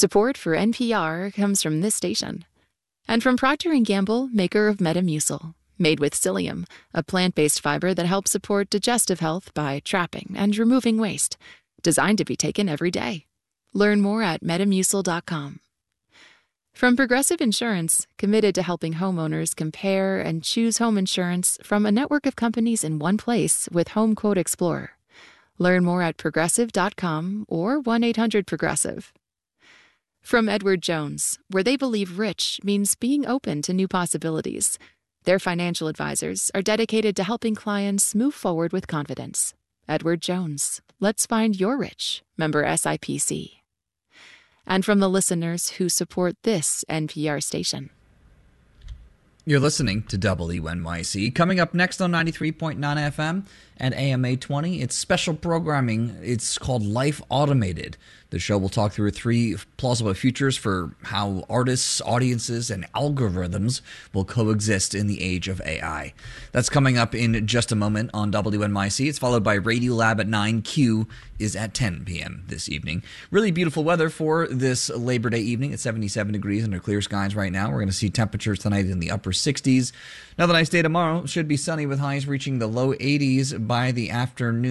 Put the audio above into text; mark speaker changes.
Speaker 1: Support for NPR comes from this station. And from Procter & Gamble, maker of Metamucil, made with psyllium, a plant-based fiber that helps support digestive health by trapping and removing waste, designed to be taken every day. Learn more at Metamucil.com. From Progressive Insurance, committed to helping homeowners compare and choose home insurance from a network of companies in one place with Home Quote Explorer. Learn more at Progressive.com or 1-800-PROGRESSIVE. From Edward Jones, where they believe rich means being open to new possibilities. Their financial advisors are dedicated to helping clients move forward with confidence. Edward Jones, let's find your rich. Member SIPC. And from the listeners who support this NPR station.
Speaker 2: You're listening to WNYC. Coming up next on 93.9 FM and AM 820, it's special programming. It's called Life Automated. The show will talk through 3 plausible futures for how artists, audiences, and algorithms will coexist in the age of AI. That's coming up in just a moment on WNYC. It's followed by Radiolab at 9. Q is at 10 p.m. this evening. Really beautiful weather for this Labor Day evening. It's 77 degrees under clear skies right now. We're going to see temperatures tonight in the upper 60s. Another nice day tomorrow. Should be sunny with highs reaching the low 80s by the afternoon.